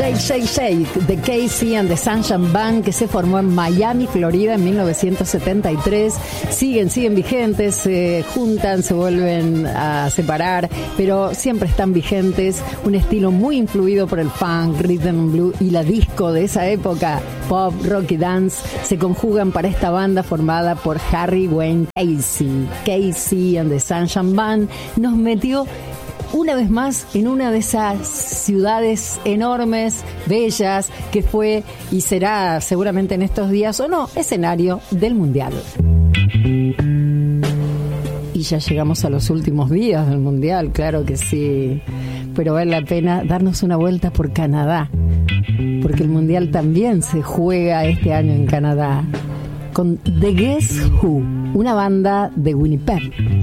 Shake Shake de Casey and the Sunshine Band, que se formó en Miami, Florida en 1973. Siguen vigentes, se juntan, se vuelven a separar, pero siempre están vigentes. Un estilo muy influido por el funk, rhythm and blues y la disco de esa época, pop, rock y dance, se conjugan para esta banda formada por Harry Wayne Casey. Casey and the Sunshine Band nos metió una vez más en una de esas ciudades enormes, bellas, que fue y será seguramente en estos días o no, escenario del Mundial. Y ya llegamos a los últimos días del Mundial, claro que sí, pero vale la pena darnos una vuelta por Canadá, porque el Mundial también se juega este año en Canadá, con The Guess Who, una banda de Winnipeg.